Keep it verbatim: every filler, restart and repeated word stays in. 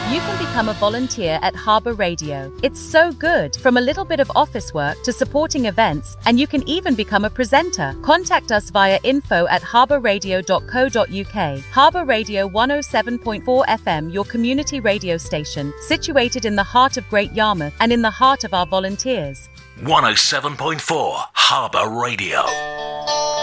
You can become a volunteer at Harbour Radio. It's so good, from a little bit of office work to supporting events, and you can even become a presenter. Contact us via info at harbour radio dot co dot uk. Harbour Radio one oh seven point four F M, your community radio station, situated in the heart of Great Yarmouth and in the heart of our volunteers. one oh seven point four Harbour Radio.